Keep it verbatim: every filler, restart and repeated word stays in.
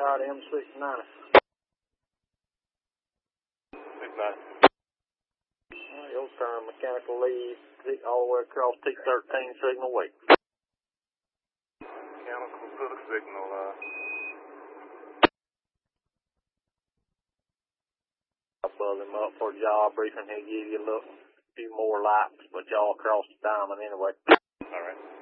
Todd M six nine. six nine. Well, your turn, mechanical lead, all the way across T thirteen signal wait. Mechanical to the signal, uh. I'll buzz him up for a job briefing. He'll give you a little few more laps, but y'all across the diamond anyway. All right.